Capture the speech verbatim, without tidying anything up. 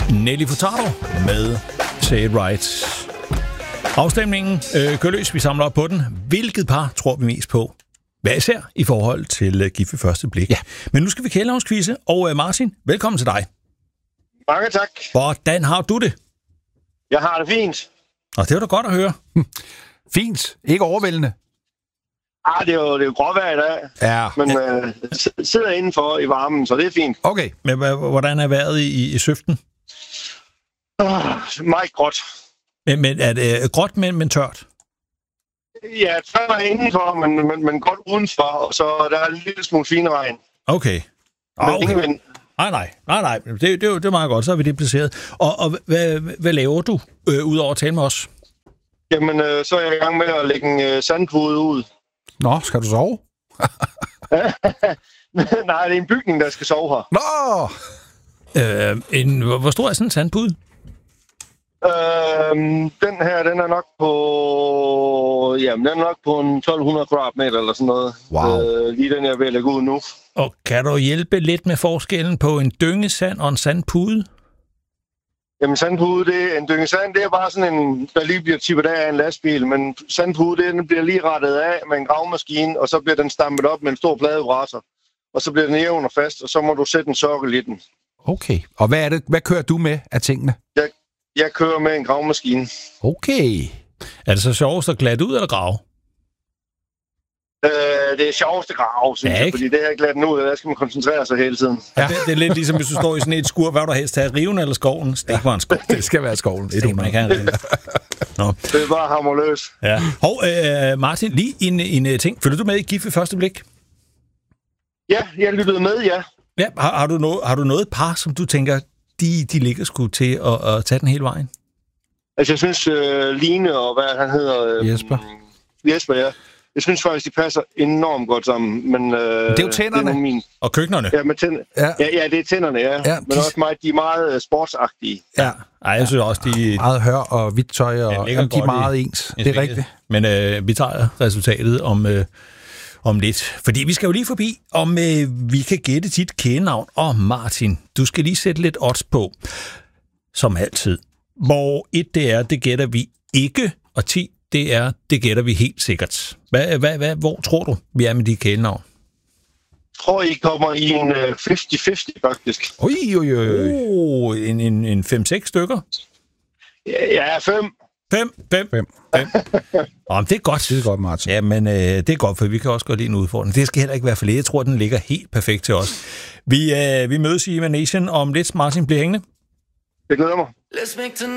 Nelly Furtado med Say It Right. Afstemningen øh, kører løs, vi samler op på den. Hvilket par tror vi mest på? Hvad især i forhold til uh, gift ved første blik? Ja. Men nu skal vi kælehavnskvise, og uh, Martin, velkommen til dig. Mange tak. Hvordan har du det? Jeg har det fint. Og det var da godt at høre. Fint. Ikke overvældende. Ah, det er jo, det er jo gråvejr i dag. Ja. Men øh, sidder indenfor i varmen, så det er fint. Okay. Men hvordan er vejret i, i Søften? Uh, meget gråt. Men, men er det gråt, men, men tørt? Ja, tørt er indenfor, men, men, men godt udenfor, og så der er en lille smule fin regn. Okay. Men okay. ingen vind. Nej, nej, nej, nej. Det, det, det er meget godt, så har vi det placeret. Og, og hvad, hvad laver du, øh, udover at tale med os? Jamen, øh, så er jeg i gang med at lægge en øh, sandpude ud. Nå, skal du sove? Nej, det er en bygning, der skal sove her. Nå! Øh, en, hvor, hvor stor er sådan en sandpude? Øh, den her, den er nok på... Jamen, den er nok på en tolv hundrede kvadratmeter eller sådan noget. Wow. Øh, lige den, jeg er ved at lægge ud nu. Og kan du hjælpe lidt med forskellen på en dyngesand og en sandpude? Jamen, sandpude, det, en dynge sand, det er bare sådan en, der lige bliver tippet af en lastbil, men sandpude, det, den bliver lige rettet af med en gravmaskine, og så bliver den stampet op med en stor pladebrasser, og så bliver den jævn og fast, og så må du sætte en sokkel i den. Okay. Og hvad er det? Hvad kører du med af tingene? Jeg, jeg kører med en gravmaskine. Okay. Er det så sjovest at glatte ud eller grave? Øh, det er sjovest at grave, synes ja, jeg, fordi det her glatten ud, der skal man koncentrere sig hele tiden. Ja. Det, det er lidt ligesom, hvis du står i sådan et skur, hvad vil du helst have, riven eller skoven? Stik mig en skov. Det skal være skoven. Det er man ikke have. Nå. Det er bare hammerløs. Ja. Hov, øh, Martin, lige en, en ting. Følger du med i gift ved første blik? Ja, jeg lyttede med, ja. Ja, har, har, du, no, har du noget par, som du tænker, de, de ligger sgu til at, at tage den hele vejen? Altså, jeg synes, uh, Line og hvad han hedder... Uh, Jesper. Jesper, ja. Jeg synes faktisk, de passer enormt godt sammen. Men, uh, det er jo tænderne. Det er min... Og køkkenerne. Ja, med tænd... ja. Ja, ja, det er tænderne, ja. ja men de... også meget, de er meget uh, sportsagtige. Ja, Ej, jeg synes også, de... Meget hør og hvidt tøj, og ja, de er meget i, ens. Det er rigtigt. Men uh, vi tager resultatet om... Uh, om lidt. Fordi vi skal jo lige forbi, om øh, vi kan gætte dit kælenavn. Og Martin, du skal lige sætte lidt odds på, som altid. Hvor et det er, det gætter vi ikke, og ti det er, det gætter vi helt sikkert. Hvad, hvad, hvad, hvor tror du, vi er med dit kælenavn? Jeg tror, I kommer i en uh, halvtreds halvtreds, faktisk. Ui, ui, ui. Oh, en, en, en fem seks stykker? Ja, ja fem. Fem, fem, fem. fem. Om det er godt. Det er godt, Martin. Ja, men øh, det er godt, for vi kan også godt lide en udfordring. Det skal heller ikke være for lidt. Jeg tror, den ligger helt perfekt til os. Vi, øh, vi mødes i Emanation om lidt. Martin, bliver hængende. Jeg glæder mig.